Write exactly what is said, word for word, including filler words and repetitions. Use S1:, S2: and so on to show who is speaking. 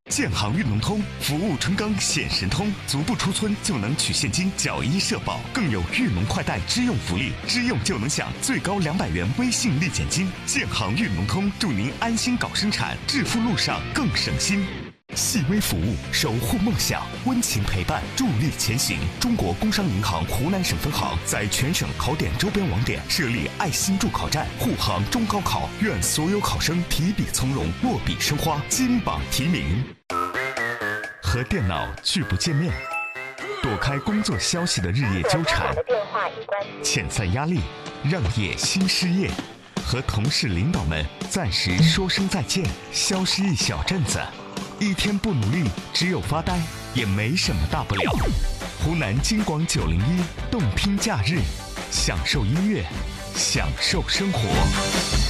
S1: 建行运农通服务春耕显神通，足不出村就能取现金缴医社保，更有运农快贷支用福利，支用就能享最高两百元微信立减金。建行运农通祝您安心搞生产，致富路上更省心。细微服务，守护梦想，温情陪伴，助力前行。中国工商银行湖南省分行在全省考点周边网点设立爱心助考站，护航中高考。愿所有考生提笔从容，落笔生花，金榜题名。和电脑拒不见面，躲开工作消息的日夜纠缠，遣散压力，让业新失业。和同事领导们暂时说声再见，消失一小阵子。一天不努力，只有发呆，也没什么大不了。湖南金广九零一动听假日，享受音乐，享受生活。